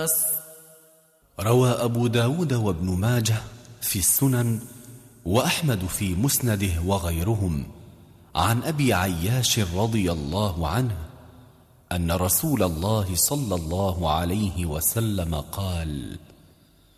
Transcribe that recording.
روى أبو داود وابن ماجه في السنن وأحمد في مسنده وغيرهم عن أبي عياش رضي الله عنه أن رسول الله صلى الله عليه وسلم قال: